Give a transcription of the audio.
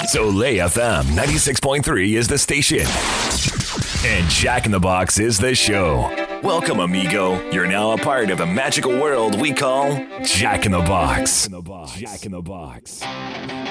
Soleil FM 96.3 is the station. And Jack in the Box is the show. Welcome, amigo. You're now a part of a magical world we call Jack in the Box. Jack in the Box.